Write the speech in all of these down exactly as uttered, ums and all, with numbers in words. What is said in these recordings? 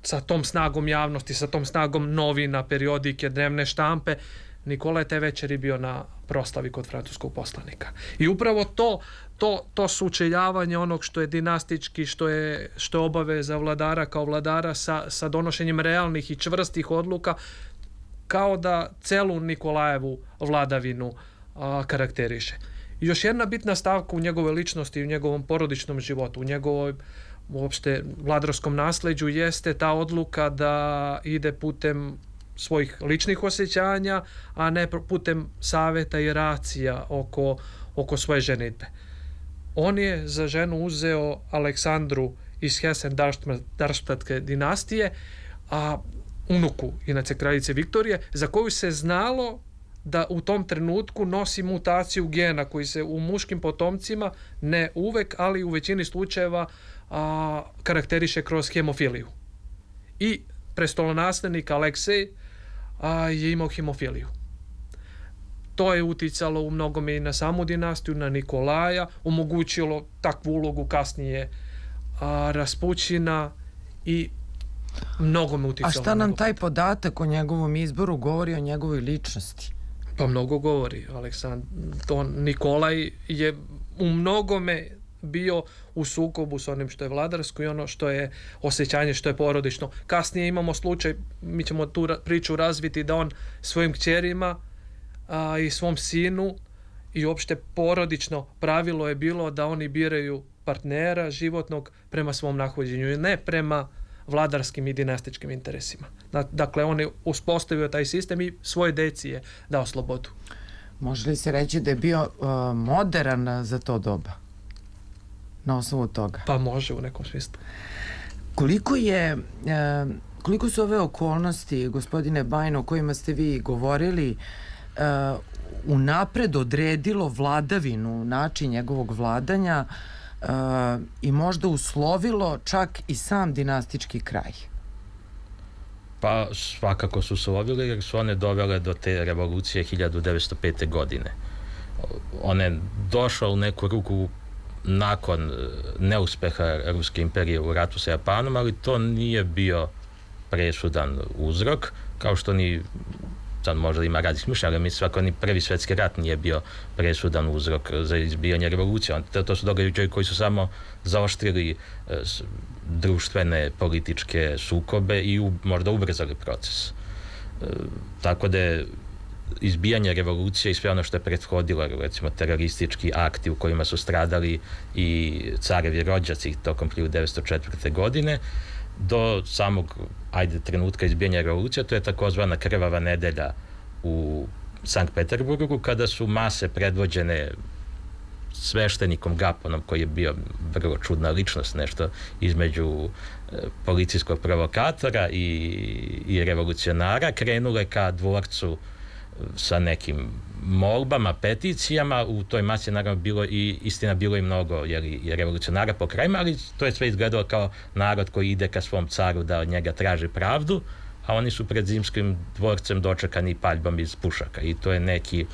sa tom snagom javnosti, sa tom snagom novina, periodike, dnevne štampe, Nikola je te večeri bio na proslavi kod francuskog poslanika. I upravo to, to, to sučeljavanje onog što je dinastički, što je, što je obaveza vladara kao vladara sa, sa donošenjem realnih i čvrstih odluka, kao da celu Nikolajevu vladavinu a, karakteriše. I još jedna bitna stavka u njegovoj ličnosti i u njegovom porodičnom životu, u njegovoj uopšte vladarskom nasleđu jeste ta odluka da ide putem svojih ličnih osjećanja, a ne putem saveta i racija oko, oko svoje ženitbe. On je za ženu uzeo Aleksandru iz Hessen-Darmstadtske dinastije, a unuku inače kraljice Viktorije, za koju se znalo da u tom trenutku nosi mutaciju gena koji se u muškim potomcima, ne uvek, ali u većini slučajeva a, karakteriše kroz hemofiliju. I prestolonaslednik Aleksej a, je imao hemofiliju. To je uticalo u mnogome i na samu dinastiju, na Nikolaja, omogućilo takvu ulogu kasnije a, Raspućina i mnogo me uticalo. A šta nam taj podatak o njegovom izboru govori o njegovoj ličnosti? Pa mnogo govori, Aleksandar. To Nikolaj je u mnogome bio u sukobu s onim što je vladarsko i ono što je osjećanje, što je porodično. Kasnije imamo slučaj, mi ćemo tu priču razviti, da on svojim kćerima a, i svom sinu i uopšte porodično pravilo je bilo da oni biraju partnera životnog prema svom nahođenju i ne prema vladarskim i dinastičkim interesima. Dakle, on je uspostavio taj sistem i svoje deci je dao slobodu. Može li se reći da je bio uh, moderan za to doba? Na osnovu toga? Pa može u nekom smislu. Koliko je, uh, koliko su ove okolnosti, gospodine Bajno, o kojima ste vi govorili, uh, unapred odredilo vladavinu, način njegovog vladanja, Uh, i možda uslovilo čak i sam dinastički kraj? Pa svakako su uslovile, jer su one dovele do te revolucije hiljadu devetsto pete. godine. Ona je došla u neku ruku nakon neuspeha Ruske imperije u ratu sa Japanom, ali to nije bio presudan uzrok, kao što ni sad možda ima raznih mišljenja, ali mi svako ni prvi svetski rat nije bio presudan uzrok za izbijanje revolucije. To, to su događaji koji su samo zaoštrili e, društvene, političke sukobe i u, možda ubrzali proces. E, tako da je izbijanje revolucije i sve ono što je prethodilo, recimo teroristički akti u kojima su stradali i carevi rođaci tokom hiljadu devetsto četvrte. godine, do samog, ajde, trenutka izbijanja revolucije, to je takozvana krvava nedelja u Sankt Peterburgu, kada su mase predvođene sveštenikom Gaponom, koji je bio vrlo čudna ličnost, nešto između e, policijskog provokatora i, i revolucionara, krenule ka dvorcu sa nekim molbama, peticijama. U toj masi naravno bilo i, istina, bilo i mnogo jeli, revolucionara po krajima, ali to je sve izgledalo kao narod koji ide ka svom caru da od njega traži pravdu, a oni su pred Zimskim dvorcem dočekani paljbom iz pušaka. I to je neki,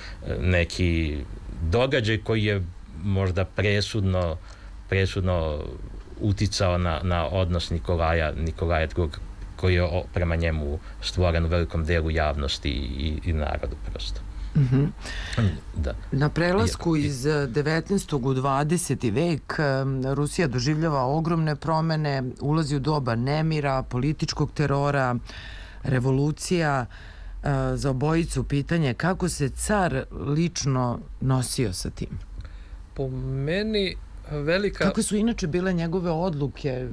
neki događaj koji je možda presudno, presudno uticao na, na odnos Nikolaja, Nikolaja drugog, koji je prema njemu stvoren u velikom delu javnosti i, i narodu prosto. Mm-hmm. Da. Na prelasku iz devetnaestog u dvadeseti vek Rusija doživljava ogromne promene, ulazi u doba nemira, političkog terora, revolucija. Za obojicu pitanje kako se car lično nosio sa tim? Po meni velika... Kako su inače bile njegove odluke?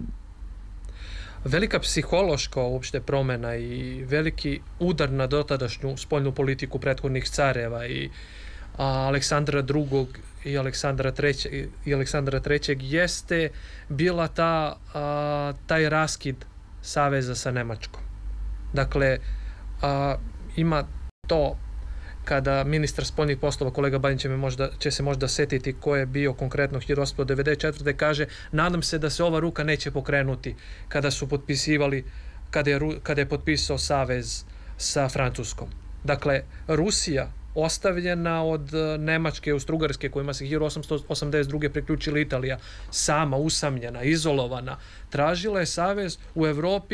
Velika psihološka uopšte promena i veliki udar na dotadašnju spoljnu politiku prethodnih careva i a, Aleksandra drugog i Aleksandra trećeg i Aleksandra trećeg jeste bila ta, a, taj raskid saveza sa Nemačkom. Dakle, a, ima to kada ministar spoljnih poslova, kolega Bajin će, me možda, će se možda setiti ko je bio konkretno hiljadu osamsto devedeset četvrte. kaže, nadam se da se ova ruka neće pokrenuti kada su potpisivali, kada je, kada je potpisao savez sa Francuskom. Dakle, Rusija ostavljena od Nemačke i Austrougarske, kojima se hiljadu osamsto osamdeset druge priključila Italija, sama, usamljena, izolovana, tražila je savez u Evropi